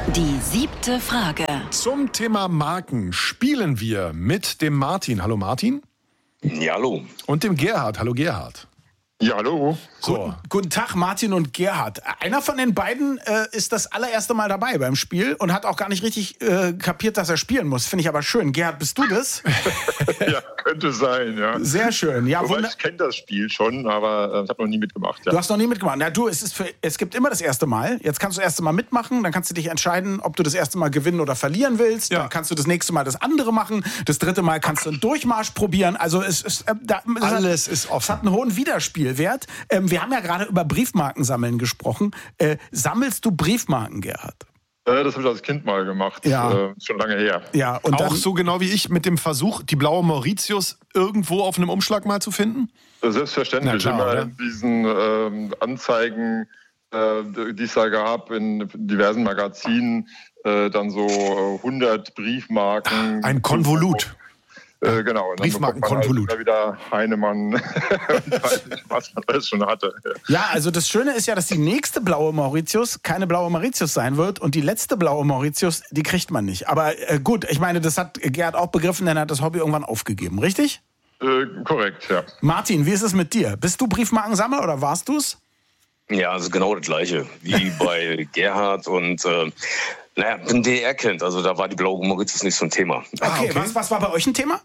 Die 7. Frage. Zum Thema Marken spielen wir mit dem Martin. Hallo Martin. Ja, hallo. Und dem Gerhard. Hallo Gerhard. Ja, hallo. So. Guten Tag, Martin und Gerhard. Einer von den beiden ist das allererste Mal dabei beim Spiel und hat auch gar nicht richtig kapiert, dass er spielen muss. Finde ich aber schön. Gerhard, bist du das? Ja, könnte sein, ja. Sehr schön. Ja, Wobei ich kenne das Spiel schon, aber ich habe noch nie mitgemacht. Ja. Du hast noch nie mitgemacht. Ja, du, es gibt immer das erste Mal. Jetzt kannst du das erste Mal mitmachen, dann kannst du dich entscheiden, ob du das erste Mal gewinnen oder verlieren willst. Ja. Dann kannst du das nächste Mal das andere machen. Das dritte Mal kannst du einen Durchmarsch probieren. Also Alles ist offen. Es hat einen hohen Wiederspielwert. Wir haben ja gerade über Briefmarkensammeln gesprochen. Sammelst du Briefmarken, Gerhard? Das habe ich als Kind mal gemacht. Ja. Schon lange her. Ja, und Auch dann, so genau wie ich mit dem Versuch, die blaue Mauritius irgendwo auf einem Umschlag mal zu finden? Selbstverständlich. Na klar, immer oder? in diesen Anzeigen, die es da gab, in diversen Magazinen, dann so 100 Briefmarken. Ein Konvolut. Genau. Und dann Briefmarkenkonvolut. bekommt man halt immer wieder Heinemann und weiß nicht, was man alles schon hatte. ja, also das Schöne ist ja, dass die nächste blaue Mauritius keine blaue Mauritius sein wird und die letzte blaue Mauritius, die kriegt man nicht. Aber gut, ich meine, das hat Gerhard auch begriffen, denn er hat das Hobby irgendwann aufgegeben, richtig? Korrekt, ja. Martin, wie ist es mit dir? Bist du Briefmarkensammler oder warst du's? Ja, also genau das Gleiche wie bei Gerhard und bin DDR-Kind, also da war die blaue Mauritius nicht so ein Thema. Okay, was war bei euch ein Thema?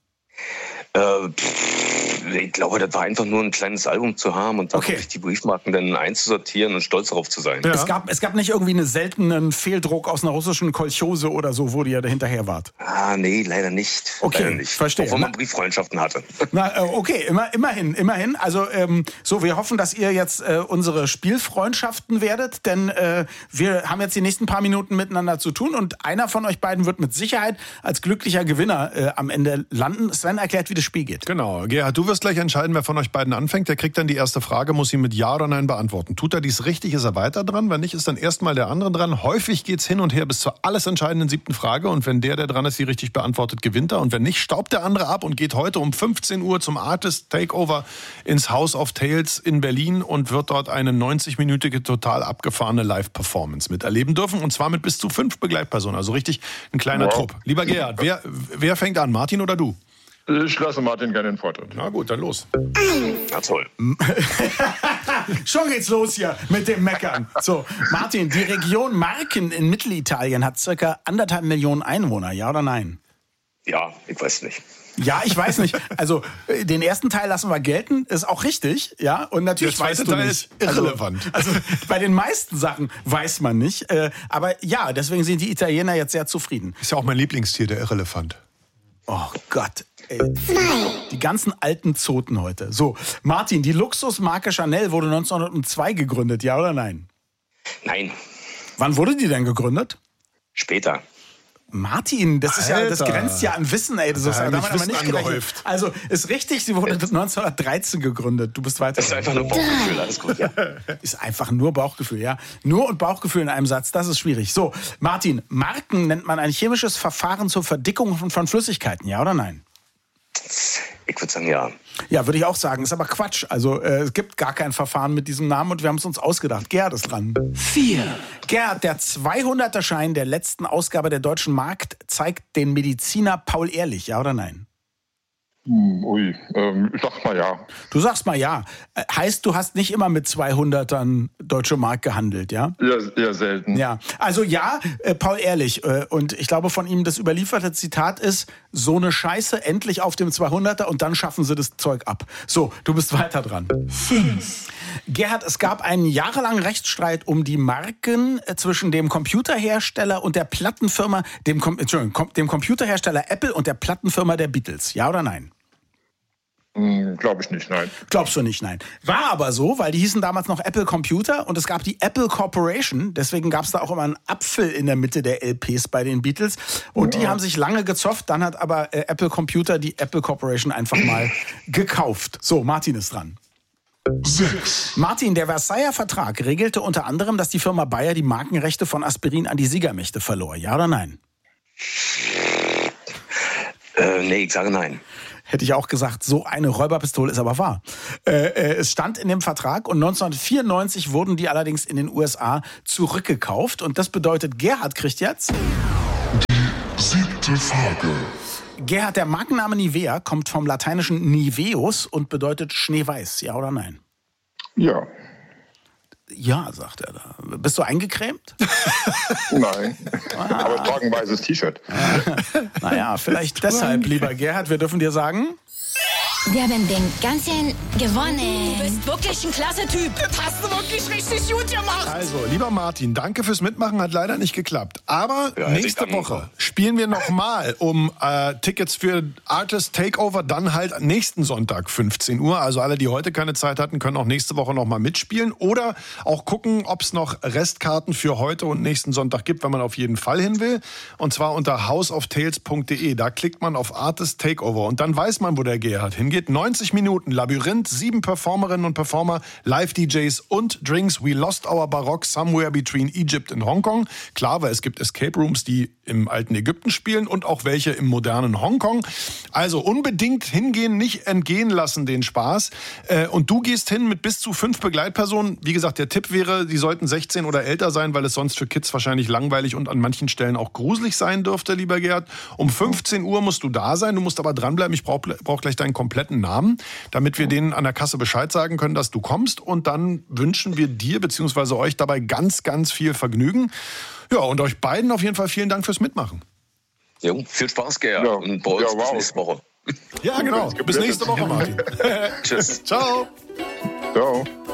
Ich glaube, das war einfach nur ein kleines Album zu haben und dann Okay. wirklich die Briefmarken dann einzusortieren und stolz darauf zu sein. Ja. Es gab nicht irgendwie einen seltenen Fehldruck aus einer russischen Kolchose oder so, wo ihr da hinterher wart. Nee, leider nicht. Okay, leider nicht. verstehe. Auch wenn man Brieffreundschaften hatte. Na, okay, immerhin. Also, so, wir hoffen, dass ihr jetzt unsere Spielfreundschaften werdet, denn wir haben jetzt die nächsten paar Minuten miteinander zu tun und einer von euch beiden wird mit Sicherheit als glücklicher Gewinner am Ende landen. Sven erklärt, wie das Spiel geht. Genau. Gerhard, du wirst gleich entscheiden, wer von euch beiden anfängt. Der kriegt dann die erste Frage, muss sie mit Ja oder Nein beantworten. Tut er dies richtig, ist er weiter dran. Wenn nicht, ist dann erstmal der andere dran. Häufig geht's hin und her bis zur alles entscheidenden 7. Frage. Und wenn der dran ist, die richtig beantwortet, gewinnt er. Und wenn nicht, staubt der andere ab und geht heute um 15 Uhr zum Artist Takeover ins House of Tales in Berlin und wird dort eine 90-minütige, total abgefahrene Live-Performance miterleben dürfen. Und zwar mit bis zu 5 Begleitpersonen. Also richtig ein kleiner Trupp. Lieber Gerhard, wer fängt an? Martin oder du? Ich lasse Martin gerne den Vortritt. Na gut, dann los. Ja, toll. Schon geht's los hier mit dem Meckern. So, Martin, die Region Marken in Mittelitalien hat circa 1,5 Millionen Einwohner, ja oder nein? Ja, ich weiß nicht. Ja, ich weiß nicht. Also, den ersten Teil lassen wir gelten, ist auch richtig, ja. Und natürlich Der zweite weißt du Teil nicht. ist irrelevant. Also, bei den meisten Sachen weiß man nicht. Aber ja, deswegen sind die Italiener jetzt sehr zufrieden. Ist ja auch mein Lieblingstier, der Irrelefant. Oh Gott. Ey. Die ganzen alten Zoten heute. So, Martin, die Luxusmarke Chanel wurde 1902 gegründet, ja oder nein? Nein, Wann wurde die denn gegründet? später. Martin, das ist ja, das Alter. grenzt ja an Wissen, ey. Das ist Da damit hab ich haben wir Wissen nicht gerechnet. angehäuft. Also, ist richtig, sie wurde 1913 gegründet. Du bist weiter. Das ist einfach nur Bauchgefühl, alles gut. Ja. Ist einfach nur Bauchgefühl, ja. Nur und Bauchgefühl in einem Satz, das ist schwierig. So, Martin, Marken nennt man ein chemisches Verfahren zur Verdickung von Flüssigkeiten, ja oder nein? Ich würde sagen, ja. Ja, würde ich auch sagen. Ist aber Quatsch. Also, es gibt gar kein Verfahren mit diesem Namen und wir haben es uns ausgedacht. Gerhard ist dran. 4. Gerhard, der 200er-Schein der letzten Ausgabe der Deutschen Markt zeigt den Mediziner Paul Ehrlich, ja oder nein? Ich sag mal ja. Du sagst mal ja. Heißt, du hast nicht immer mit 200ern Deutsche Mark gehandelt, ja? Eher selten. Ja, also ja, Paul Ehrlich. Und ich glaube, von ihm das überlieferte Zitat ist, so eine Scheiße endlich auf dem 200er und dann schaffen sie das Zeug ab. So, du bist weiter dran. 5. Gerhard, es gab einen jahrelangen Rechtsstreit um die Marken zwischen dem Computerhersteller und der Plattenfirma, dem Computerhersteller Apple und der Plattenfirma der Beatles. Ja oder nein? Glaube ich nicht, nein. Glaubst du nicht, nein. War aber so, weil die hießen damals noch Apple Computer und es gab die Apple Corporation. Deswegen gab es da auch immer einen Apfel in der Mitte der LPs bei den Beatles. Und die haben sich lange gezofft. Dann hat aber Apple Computer die Apple Corporation einfach mal gekauft. So, Martin ist dran. 6. Martin, der Versailler Vertrag regelte unter anderem, dass die Firma Bayer die Markenrechte von Aspirin an die Siegermächte verlor. Ja oder nein? Nee, ich sage nein. Hätte ich auch gesagt, so eine Räuberpistole ist aber wahr. Es stand in dem Vertrag und 1994 wurden die allerdings in den USA zurückgekauft. Und das bedeutet, Gerhard kriegt jetzt... Die 7. Frage. Gerhard, der Markenname Nivea kommt vom lateinischen Niveus und bedeutet schneeweiß. Ja oder nein? Ja. Ja, sagt er da. Bist du eingecremt? Nein. Aber ich trage ein weißes T-Shirt. Naja, vielleicht deshalb, lieber Gerhard. Wir dürfen dir sagen... Wir haben den ganzen gewonnen. Du bist wirklich ein klasse Typ. Das hast du wirklich richtig gut gemacht. Also, lieber Martin, danke fürs Mitmachen, hat leider nicht geklappt. Aber Ja, nächste Woche spielen wir nochmal um Tickets für Artist Takeover, dann halt nächsten Sonntag 15 Uhr. Also alle, die heute keine Zeit hatten, können auch nächste Woche nochmal mitspielen oder auch gucken, ob es noch Restkarten für heute und nächsten Sonntag gibt, wenn man auf jeden Fall hin will. Und zwar unter houseoftales.de. Da klickt man auf Artist Takeover und dann weiß man, wo der Gerhard hingeht. 90 Minuten Labyrinth, 7 Performerinnen und Performer, Live-DJs und Drinks. We lost our Baroque somewhere between Egypt and Hongkong. Klar, weil es gibt Escape Rooms, die im alten Ägypten spielen und auch welche im modernen Hongkong. Also unbedingt hingehen, nicht entgehen lassen den Spaß. Und du gehst hin mit bis zu 5 Begleitpersonen. Wie gesagt, der Tipp wäre, die sollten 16 oder älter sein, weil es sonst für Kids wahrscheinlich langweilig und an manchen Stellen auch gruselig sein dürfte, lieber Gerhard. Um 15 Uhr musst du da sein. Du musst aber dranbleiben. Ich brauch gleich deinen kompletten Namen, damit wir denen an der Kasse Bescheid sagen können, dass du kommst. Und dann wünschen wir dir bzw. euch dabei ganz, ganz viel Vergnügen. Ja, und euch beiden auf jeden Fall vielen Dank fürs Mitmachen. Jo, viel Spaß, Gerhard. Ja. Und bei uns Ja, bis wow. nächste Woche. Ja, genau. Bis nächste Woche, Martin. Tschüss. Ciao. Ciao.